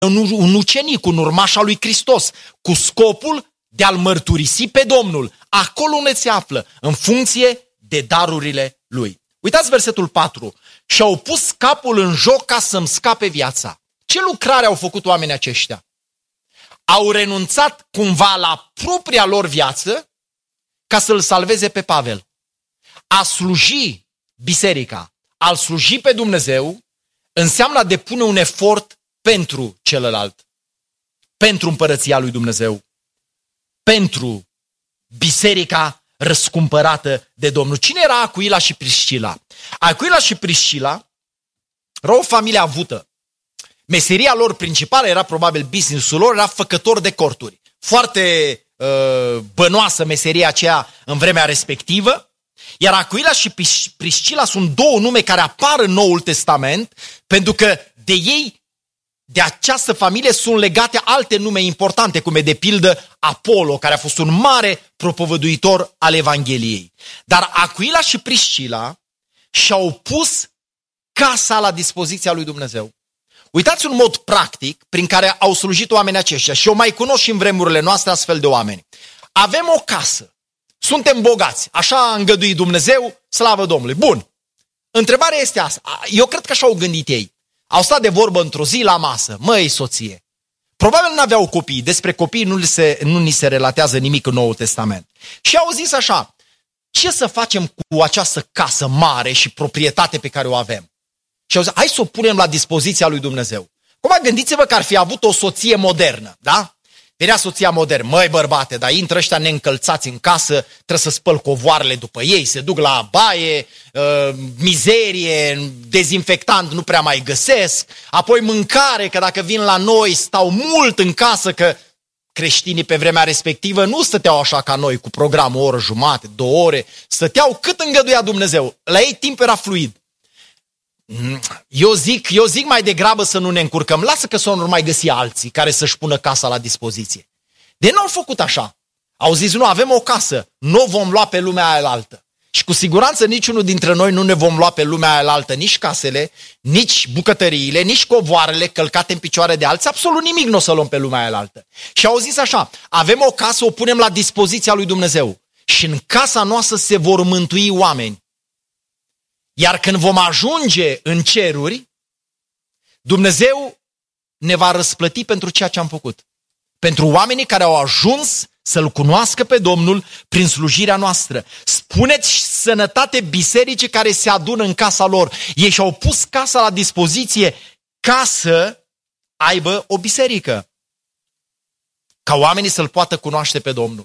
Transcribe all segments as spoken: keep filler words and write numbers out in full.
un ucenic, un urmaș al lui Hristos, cu scopul de a-L mărturisi pe Domnul, acolo unde se află, în funcție de darurile lui. Uitați versetul patru. Și-au pus capul în joc ca să-mi scape viața. Ce lucrare au făcut oamenii aceștia? Au renunțat cumva la propria lor viață ca să-L salveze pe Pavel. A sluji biserica, a-L sluji pe Dumnezeu, înseamnă a depune un efort pentru celălalt, pentru împărăția lui Dumnezeu, pentru biserica răscumpărată de Domnul. Cine era Acuila și Priscila? Acuila și Priscila erau o familie avută. Meseria lor principală era probabil business-ul lor, era făcător de corturi. Foarte uh, bănoasă meseria aceea în vremea respectivă. Iar Acuila și Priscila sunt două nume care apar în Noul Testament, pentru că de ei, de această familie, sunt legate alte nume importante, cum e de pildă Apollo, care a fost un mare propovăduitor al Evangheliei. Dar Acuila și Priscila și-au pus casa la dispoziția lui Dumnezeu. Uitați un mod practic prin care au slujit oamenii aceștia și eu mai cunosc și în vremurile noastre astfel de oameni. Avem o casă, suntem bogați, așa a îngăduit Dumnezeu, slavă Domnului. Bun, întrebarea este asta, eu cred că așa au gândit ei. Au stat de vorbă într-o zi la masă, măi soție, probabil nu aveau copii, despre copii nu, se, nu ni se relatează nimic în Noul Testament. Și au zis așa, ce să facem cu această casă mare și proprietate pe care o avem? Și au zis, hai să o punem la dispoziția lui Dumnezeu. Acum gândiți-vă că ar fi avut o soție modernă, da? Venea soția modernă, măi bărbate, dar intră ăștia neîncălțați în casă, trebuie să spăl covoarele după ei, se duc la baie, uh, mizerie, dezinfectant nu prea mai găsesc, apoi mâncare, că dacă vin la noi stau mult în casă, că creștinii pe vremea respectivă nu stăteau așa ca noi, cu programul o oră jumate, două ore, stăteau cât îngăduia Dumnezeu. La ei timp era fluid. Eu zic, eu zic mai degrabă să nu ne încurcăm. Lasă că s-o nu mai găsi alții care să-și pună casa la dispoziție. De n-au făcut așa. Au zis, nu, avem o casă, nu o vom lua pe lumea aia altă. Și cu siguranță niciunul dintre noi nu ne vom lua pe lumea aia altă nici casele, nici bucătăriile, nici covoarele călcate în picioare de alții. Absolut nimic nu o să luăm pe lumea aia altă. Și au zis așa, avem o casă, o punem la dispoziția lui Dumnezeu. Și în casa noastră se vor mântui oameni. Iar când vom ajunge în ceruri, Dumnezeu ne va răsplăti pentru ceea ce am făcut. Pentru oamenii care au ajuns să-L cunoască pe Domnul prin slujirea noastră. Spuneți sănătate bisericii care se adună în casa lor. Ei și-au pus casa la dispoziție ca să aibă o biserică. Ca oamenii să-L poată cunoaște pe Domnul.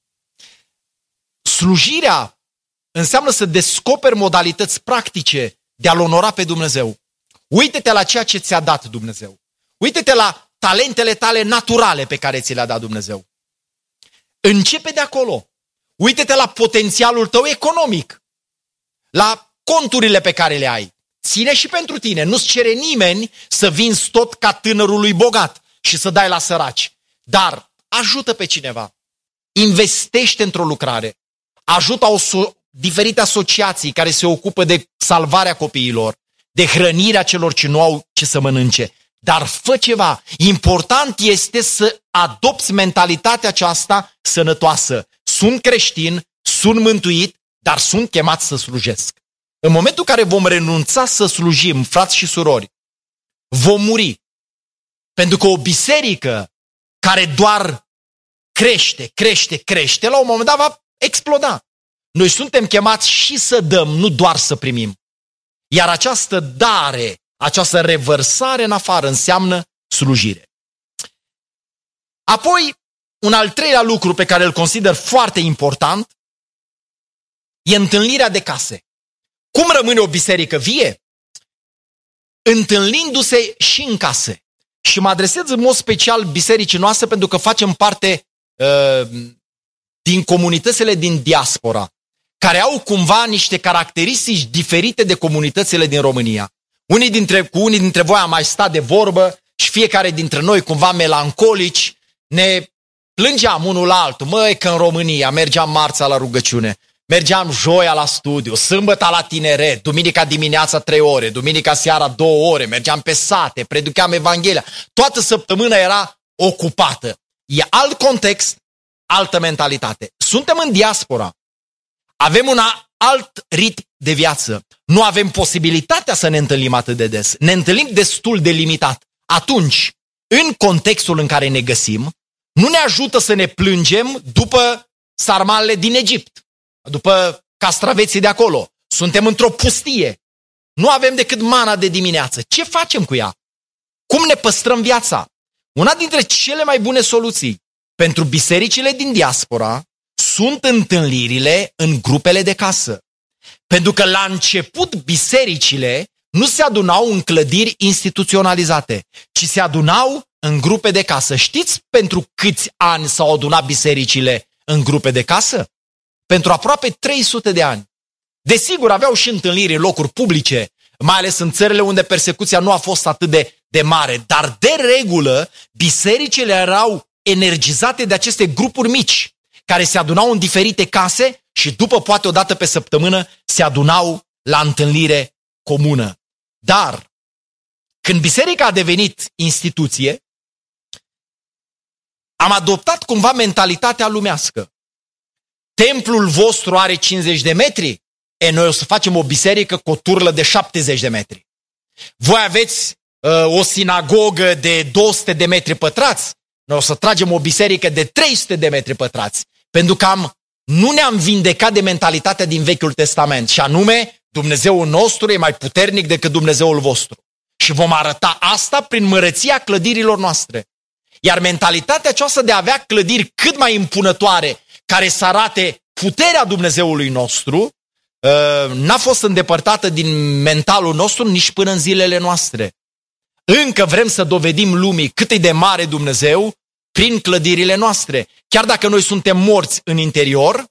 Slujirea înseamnă să descoperi modalități practice de a-L onora pe Dumnezeu. Uită-te la ceea ce ți-a dat Dumnezeu. Uită-te la talentele tale naturale pe care ți le-a dat Dumnezeu. Începe de acolo. Uită-te la potențialul tău economic, la conturile pe care le ai. Ține și pentru tine. Nu-ți cere nimeni să vinzi tot ca tânărului bogat și să dai la săraci. Dar ajută pe cineva. Investește într-o lucrare. Ajută o so- diferite asociații care se ocupă de salvarea copiilor, de hrănirea celor ce nu au ce să mănânce. Dar fă ceva. Important este să adopți mentalitatea aceasta sănătoasă. Sunt creștin, sunt mântuit, dar sunt chemat să slujesc. În momentul în care vom renunța să slujim, frați și surori, vom muri. Pentru că o biserică care doar crește, crește, crește, la un moment dat va exploda. Noi suntem chemați și să dăm, nu doar să primim. Iar această dare, această revărsare în afară înseamnă slujire. Apoi, un al treilea lucru pe care îl consider foarte important e întâlnirea de case. Cum rămâne o biserică vie? Întâlnindu-se și în case. Și mă adresez în mod special bisericii noastre pentru că facem parte uh, din comunitățile din diaspora, care au cumva niște caracteristici diferite de comunitățile din România. Unii dintre, cu unii dintre voi am mai stat de vorbă și fiecare dintre noi cumva melancolici ne plângeam unul la altul. Măi, că în România mergeam marța la rugăciune, Mergeam joia la studiu, sâmbătă la tineret, duminica dimineața trei ore, duminica seara două ore, mergeam pe sate, prediceam Evanghelia. Toată săptămâna era ocupată. E alt context, altă mentalitate. Suntem în diaspora. Avem un alt ritm de viață. Nu avem posibilitatea să ne întâlnim atât de des. Ne întâlnim destul de limitat. Atunci, în contextul în care ne găsim, nu ne ajută să ne plângem după sarmalele din Egipt, după castraveții de acolo. Suntem într-o pustie. Nu avem decât mana de dimineață. Ce facem cu ea? Cum ne păstrăm viața? Una dintre cele mai bune soluții pentru bisericile din diaspora sunt întâlnirile în grupele de casă. Pentru că la început bisericile nu se adunau în clădiri instituționalizate, ci se adunau în grupe de casă. Știți pentru câți ani s-au adunat bisericile în grupe de casă? Pentru aproape trei sute de ani. Desigur, aveau și întâlniri în locuri publice, mai ales în țările unde persecuția nu a fost atât de, de mare, dar de regulă bisericile erau energizate de aceste grupuri mici, care se adunau în diferite case și după poate o dată pe săptămână se adunau la întâlnire comună. Dar când biserica a devenit instituție, am adoptat cumva mentalitatea lumească. Templul vostru are cincizeci de metri, e, noi o să facem o biserică cu o turlă de șaptezeci de metri. Voi aveți uh, o sinagogă de două sute de metri pătrați, noi o să tragem o biserică de trei sute de metri pătrați. Pentru că am, nu ne-am vindecat de mentalitatea din Vechiul Testament, și anume, Dumnezeul nostru e mai puternic decât Dumnezeul vostru. Și vom arăta asta prin mărăția clădirilor noastre. Iar mentalitatea aceasta de a avea clădiri cât mai impunătoare, care să arate puterea Dumnezeului nostru, n-a fost îndepărtată din mentalul nostru nici până în zilele noastre. Încă vrem să dovedim lumii cât e de mare Dumnezeu prin clădirile noastre. Chiar dacă noi suntem morți în interior,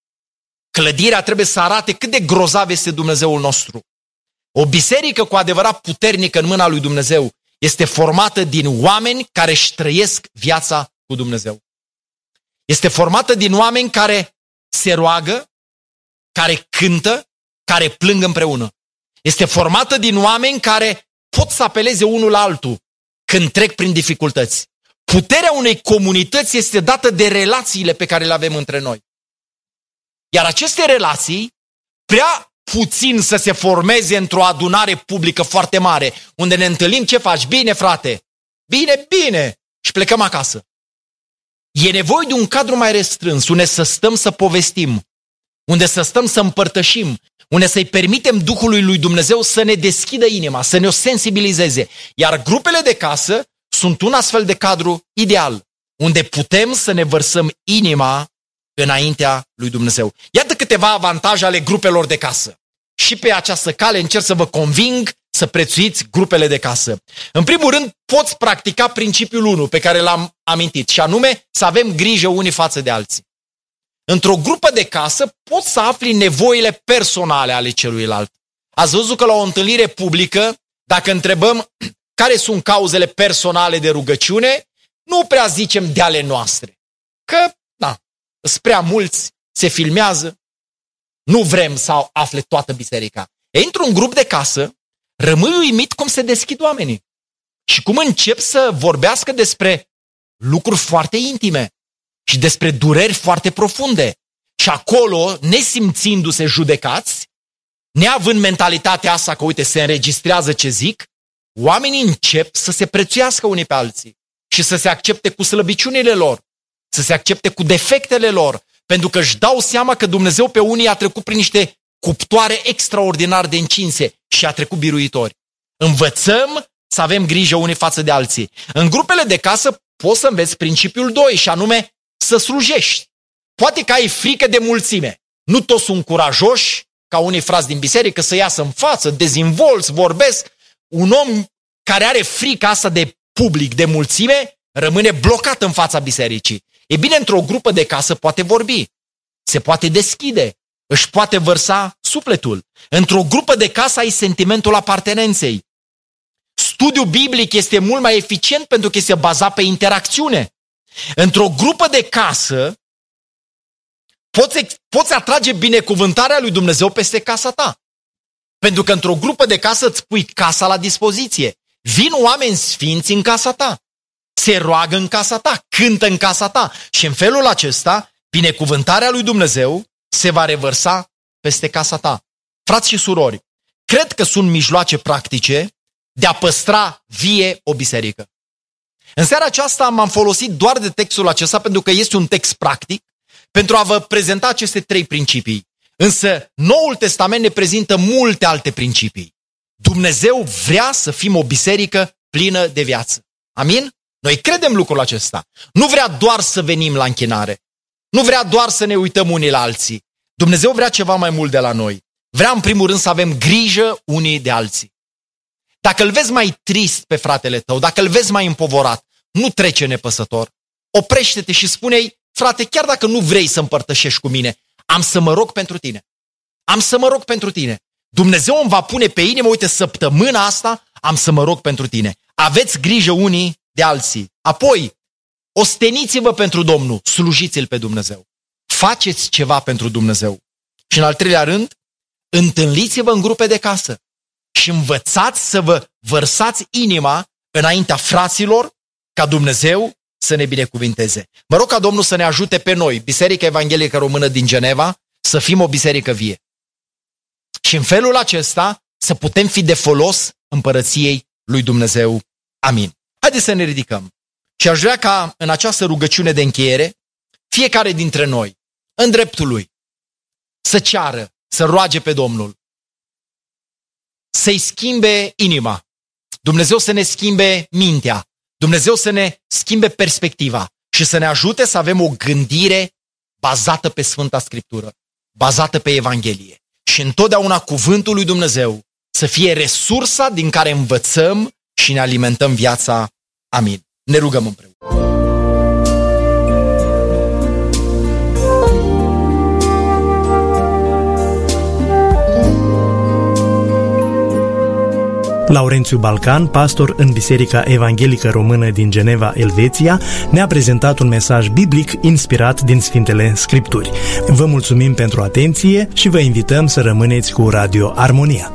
clădirea trebuie să arate cât de grozav este Dumnezeul nostru. O biserică cu adevărat puternică în mâna lui Dumnezeu este formată din oameni care își trăiesc viața cu Dumnezeu. Este formată din oameni care se roagă, care cântă, care plâng împreună. Este formată din oameni care pot să apeleze unul la altul când trec prin dificultăți. Puterea unei comunități este dată de relațiile pe care le avem între noi. Iar aceste relații, prea puțin să se formeze într-o adunare publică foarte mare, unde ne întâlnim, ce faci? Bine, frate, bine, bine, și plecăm acasă. E nevoie de un cadru mai restrâns, unde să stăm să povestim, unde să stăm să împărtășim, unde să-i permitem Duhului lui Dumnezeu să ne deschidă inima, să ne o sensibilizeze. Iar grupele de casă sunt un astfel de cadru ideal, unde putem să ne vărsăm inima înaintea lui Dumnezeu. Iată câteva avantaje ale grupelor de casă. Și pe această cale încerc să vă conving să prețuiți grupele de casă. În primul rând, poți practica principiul unu pe care l-am amintit, și anume să avem grijă unii față de alții. Într-o grupă de casă poți să afli nevoile personale ale celuilalt. Ați văzut că la o întâlnire publică, dacă întrebăm care sunt cauzele personale de rugăciune, nu prea zicem de ale noastre. Că, da, sunt prea mulți, se filmează, nu vrem să afle toată biserica. E, într-un grup de casă, rămâi uimit cum se deschid oamenii și cum încep să vorbească despre lucruri foarte intime și despre dureri foarte profunde. Și acolo, nesimțindu-se judecați, neavând mentalitatea asta că, uite, se înregistrează ce zic, oamenii încep să se prețuiască unii pe alții și să se accepte cu slăbiciunile lor, să se accepte cu defectele lor, pentru că își dau seama că Dumnezeu pe unii a trecut prin niște cuptoare extraordinar de încinse și a trecut biruitori. Învățăm să avem grijă unii față de alții. În grupele de casă poți să înveți principiul doi, și anume să slujești. Poate că ai frică de mulțime. Nu toți sunt curajoși, ca unii frați din biserică, să iasă în față, dezvolți, vorbesc. Un om care are frica asta de public, de mulțime, rămâne blocat în fața bisericii. E bine, într-o grupă de casă poate vorbi, se poate deschide, își poate vărsa sufletul. Într-o grupă de casă ai sentimentul apartenenței. Studiul biblic este mult mai eficient pentru că este bazat pe interacțiune. Într-o grupă de casă poți, poți atrage binecuvântarea lui Dumnezeu peste casa ta. Pentru că într-o grupă de casă îți pui casa la dispoziție. Vin oameni sfinți în casa ta. Se roagă în casa ta, cântă în casa ta. Și în felul acesta, binecuvântarea lui Dumnezeu se va revărsa peste casa ta. Frați și surori, cred că sunt mijloace practice de a păstra vie o biserică. În seara aceasta m-am folosit doar de textul acesta pentru că este un text practic pentru a vă prezenta aceste trei principii. Însă Noul Testament ne prezintă multe alte principii. Dumnezeu vrea să fim o biserică plină de viață. Amin? Noi credem lucrul acesta. Nu vrea doar să venim la închinare. Nu vrea doar să ne uităm unii la alții. Dumnezeu vrea ceva mai mult de la noi. Vrea în primul rând să avem grijă unii de alții. Dacă îl vezi mai trist pe fratele tău, dacă îl vezi mai împovorat, nu trece nepăsător. Oprește-te și spune-i, frate, chiar dacă nu vrei să împărtășești cu mine, am să mă rog pentru tine. Am să mă rog pentru tine. Dumnezeu îmi va pune pe inimă, uite, săptămâna asta am să mă rog pentru tine. Aveți grijă unii de alții. Apoi, osteniți-vă pentru Domnul, slujiți-L pe Dumnezeu. Faceți ceva pentru Dumnezeu. Și în al treilea rând, întâlniți-vă în grupe de casă și învățați să vă vărsați inima înaintea fraților ca Dumnezeu să ne binecuvinteze. Mă rog ca Domnul să ne ajute pe noi, Biserica Evanghelică Română din Geneva, să fim o biserică vie. Și în felul acesta să putem fi de folos împărăției lui Dumnezeu. Amin. Haideți să ne ridicăm. Și aș vrea ca în această rugăciune de încheiere, fiecare dintre noi, în dreptul lui, să ceară, să roage pe Domnul, să-i schimbe inima, Dumnezeu să ne schimbe mintea, Dumnezeu să ne schimbe perspectiva și să ne ajute să avem o gândire bazată pe Sfânta Scriptură, bazată pe Evanghelie. Și întotdeauna cuvântul lui Dumnezeu să fie resursa din care învățăm și ne alimentăm viața. Amin. Ne rugăm împreună. Laurențiu Balcan, pastor în Biserica Evanghelică Română din Geneva, Elveția, ne-a prezentat un mesaj biblic inspirat din Sfintele Scripturi. Vă mulțumim pentru atenție și vă invităm să rămâneți cu Radio Armonia.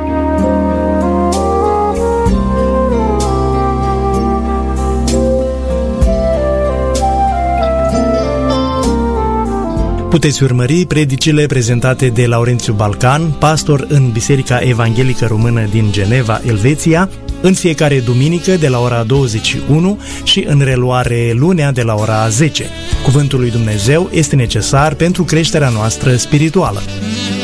Puteți urmări predicile prezentate de Laurențiu Balcan, pastor în Biserica Evanghelică Română din Geneva, Elveția, în fiecare duminică de la ora douăzeci și unu și în reluare lunea de la ora zece. Cuvântul lui Dumnezeu este necesar pentru creșterea noastră spirituală.